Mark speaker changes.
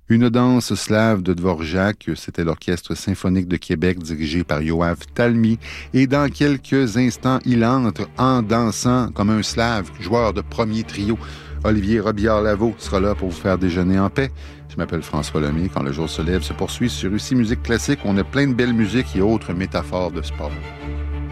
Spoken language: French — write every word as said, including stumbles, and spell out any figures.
Speaker 1: Une danse slave de Dvorak, c'était l'Orchestre symphonique de Québec dirigé par Yoav Talmy. Et dans quelques instants, il entre en dansant comme un slave, joueur de premier trio. Olivier Robillard-Lavaux sera là pour vous faire déjeuner en paix. Je m'appelle François Lemay. Quand le jour se lève se poursuit sur Ici Musique Classique. On a plein de belles musiques et autres métaphores de sport.